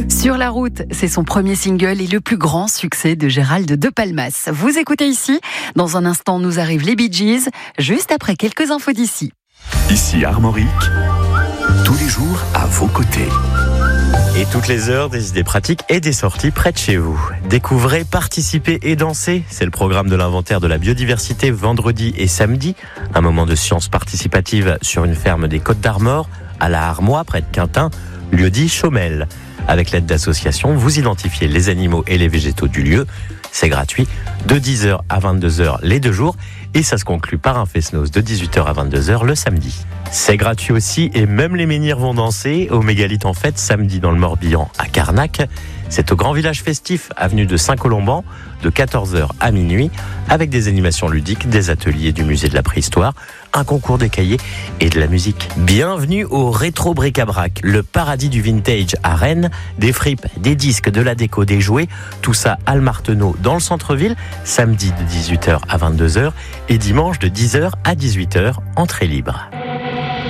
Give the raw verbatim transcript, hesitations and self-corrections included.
Sur la route, c'est son premier single et le plus grand succès de Gérald de Palmas. Vous écoutez ici. Dans un instant, nous arrivent les Bee Gees, juste après quelques infos d'ici. Ici Armorique, tous les jours à vos côtés. Et toutes les heures, des idées pratiques et des sorties près de chez vous. Découvrez, participez et dansez. C'est le programme de l'inventaire de la biodiversité vendredi et samedi. Un moment de science participative sur une ferme des Côtes d'Armor, à la Armois, près de Quintin, lieu-dit Chaumel. Avec l'aide d'associations, vous identifiez les animaux et les végétaux du lieu. C'est gratuit, de dix heures à vingt-deux heures les deux jours. Et ça se conclut par un fest-noz de dix-huit heures à vingt-deux heures le samedi. C'est gratuit aussi et même les menhirs vont danser au Mégalithe en fête samedi dans le Morbihan à Carnac. C'est au Grand Village Festif, avenue de Saint-Colomban, de quatorze heures à minuit, avec des animations ludiques, des ateliers du musée de la préhistoire, un concours des cahiers et de la musique. Bienvenue au Rétro Bric-à-Brac, le paradis du vintage à Rennes, des fripes, des disques, de la déco, des jouets, tout ça à Marteneau dans le centre-ville, samedi de dix-huit heures à vingt-deux heures et dimanche de dix heures à dix-huit heures, entrée libre.